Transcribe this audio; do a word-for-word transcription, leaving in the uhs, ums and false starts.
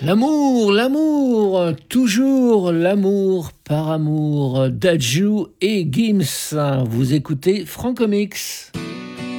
L'amour, l'amour, toujours l'amour par amour, Dadju et Gims. Vous écoutez Francomics.